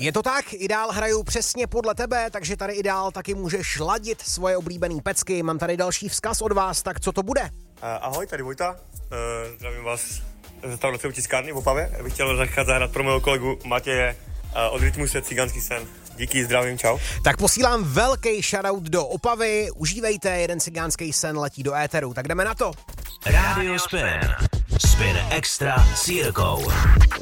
Je to tak, Ideál hraju přesně podle tebe, takže tady Ideál taky můžeš ladit svoje oblíbený pecky. Mám tady další vzkaz od vás, tak co to bude? Ahoj, tady Vojta, zdravím vás z restaurace u Tiskárny v Opavě. Já bych chtěl zahrát pro mého kolegu Matěje od Rytmu svět Cigánský sen. Díky, zdravím, čau. Tak posílám velký shoutout do Opavy, užívejte, jeden cigánský sen letí do éteru, tak jdeme na to. Radio Spin. Spin Extra s Jirkou.